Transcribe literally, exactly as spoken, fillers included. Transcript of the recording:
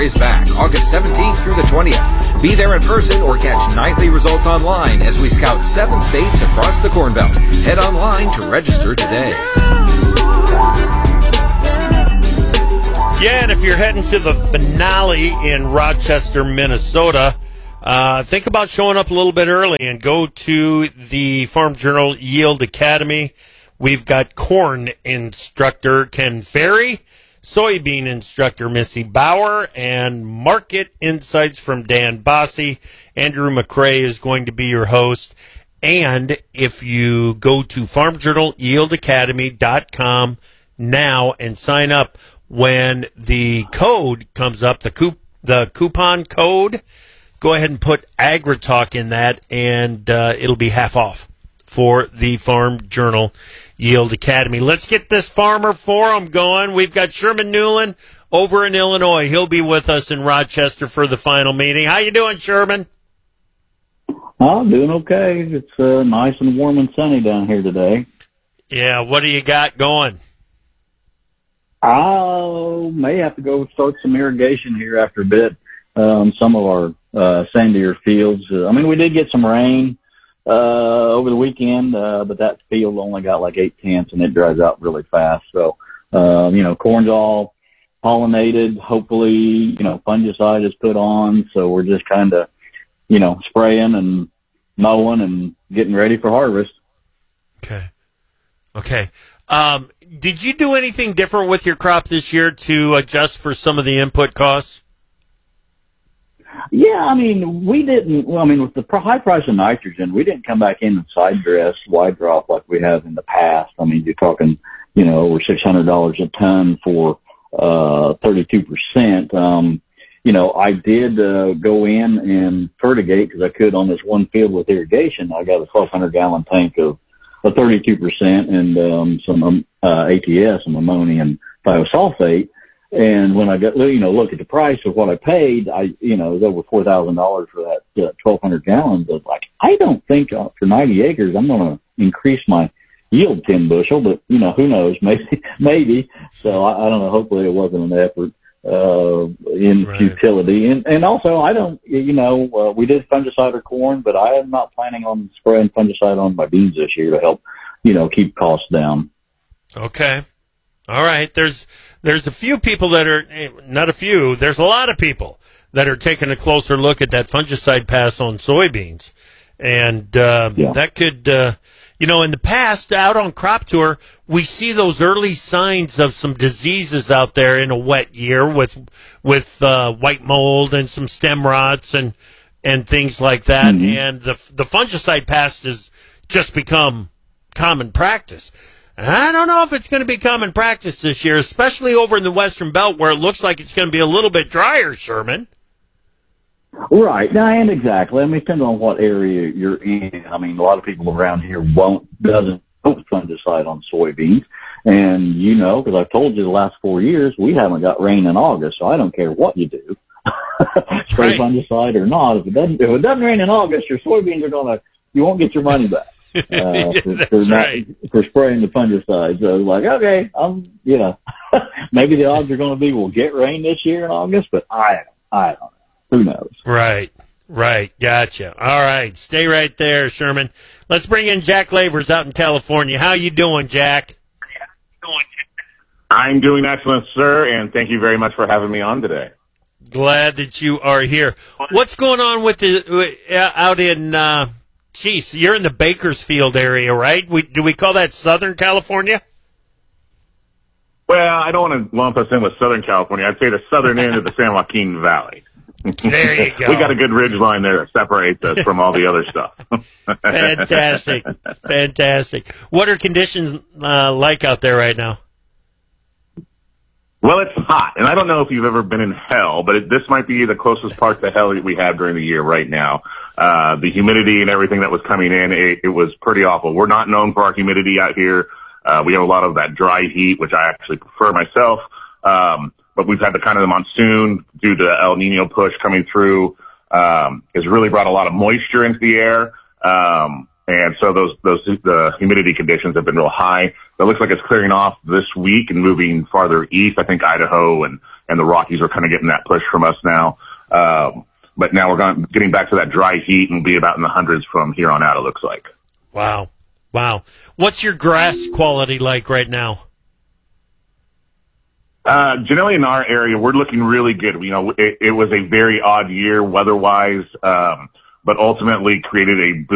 is back August seventeenth through the twentieth. Be there in person or catch nightly results online as we scout seven states across the Corn Belt. Head online to register today. Yeah, and if you're heading to the finale in Rochester, Minnesota, uh, think about showing up a little bit early and go to the Farm Journal Yield Academy. We've got corn instructor Ken Ferry, soybean instructor Missy Bauer, and market insights from Dan Bossy. Andrew McCrae is going to be your host. And if you go to farm journal yield academy dot com now and sign up, when the code comes up, the coup, the coupon code, go ahead and put AgriTalk in that, and uh, it'll be half off for the Farm Journal Yield Academy. Let's get this Farmer Forum going. We've got Sherman Newland over in Illinois. He'll be with us in Rochester for the final meeting. How you doing, Sherman? I'm doing okay. It's uh, nice and warm and sunny down here today. Yeah, what do you got going? I may have to go start some irrigation here after a bit. Um, some of our uh, sandier fields. Uh, I mean, we did get some rain uh over the weekend, uh but that field only got like eight tenths and it dries out really fast. So um you know, corn's all pollinated. Hopefully, you know, fungicide is put on, so we're just kind of, you know, spraying and mowing and getting ready for harvest. Okay. Okay. Um did you do anything different with your crop this year to adjust for some of the input costs? Yeah, I mean, we didn't, well, I mean, with the high price of nitrogen, we didn't come back in and side dress, wide drop like we have in the past. I mean, you're talking, you know, over six hundred dollars a ton for, uh, thirty-two percent. Um, you know, I did, uh, go in and fertigate because I could on this one field with irrigation. I got a twelve hundred gallon tank of, of thirty-two percent and, um, some, um, uh, A T S, some ammonium thiosulfate. And when I got, you know, look at the price of what I paid, I, you know, it was over four thousand dollars for that uh, twelve hundred gallons. I was like, I don't think uh, for ninety acres, I'm going to increase my yield ten bushel, but you know, who knows? Maybe, maybe. So I, I don't know. Hopefully it wasn't an effort, uh, in right. futility. And, and also I don't, you know, uh, we did fungicide or corn, but I am not planning on spraying fungicide on my beans this year to help, you know, keep costs down. Okay. All right. There's there's a few people that are, not a few, there's a lot of people that are taking a closer look at that fungicide pass on soybeans. And uh, yeah. that could, uh, you know, in the past, out on Crop Tour, we see those early signs of some diseases out there in a wet year with with uh, white mold and some stem rots and, and things like that. Mm-hmm. And the the fungicide pass has just become common practice. I don't know if it's going to be common practice this year, especially over in the Western Belt where it looks like it's going to be a little bit drier, Sherman. Right. No, and exactly. I mean, it depends on what area you're in. I mean, a lot of people around here won't, doesn't put fungicide on soybeans. And, you know, because I've told you the last four years, we haven't got rain in August, so I don't care what you do. Spray right. fungicide or not. If it doesn't, if it doesn't rain in August, your soybeans are going to, you won't get your money back. Uh, for, That's for, not, right. for spraying the fungicide. So like, okay, I'm, you know, maybe the odds are going to be we'll get rain this year in August, but I, I don't know. Who knows? Right, right. Gotcha. All right. Stay right there, Sherman. Let's bring in Jack Lavers out in California. How you doing, Jack? I'm doing excellent, sir, and thank you very much for having me on today. Glad that you are here. What's going on with the, uh, out in, uh, Geez, you're in the Bakersfield area, right? We, do we call that Southern California? Well, I don't want to lump us in with Southern California. I'd say the southern end of the San Joaquin Valley. There you go. We got a good ridge line there that separates us from all the other stuff. Fantastic. Fantastic. What are conditions uh, like out there right now? Well, it's hot, and I don't know if you've ever been in hell, but it, this might be the closest part to hell that we have during the year right now. Uh, the humidity and everything that was coming in, it, it was pretty awful. We're not known for our humidity out here. Uh, we have a lot of that dry heat, which I actually prefer myself. Um, but we've had the kind of the monsoon due to the El Nino push coming through, um, has really brought a lot of moisture into the air. Um, and so those, those, the humidity conditions have been real high. So it looks like it's clearing off this week and moving farther east. I think Idaho and, and the Rockies are kind of getting that push from us now. Um, but now we're going, getting back to that dry heat and be about in the hundreds from here on out, it looks like. Wow. Wow. What's your grass quality like right now? Uh, generally in our area, we're looking really good. You know, it, it was a very odd year weather-wise, um, but ultimately created a